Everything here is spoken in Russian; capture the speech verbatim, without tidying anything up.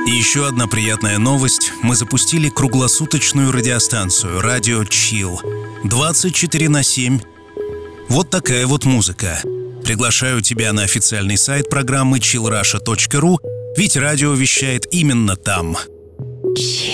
И еще одна приятная новость. Мы запустили круглосуточную радиостанцию «Радио Chill». двадцать четыре на семь. Вот такая вот музыка. Приглашаю тебя на официальный сайт программы чилл раша точка ру, ведь радио вещает именно там.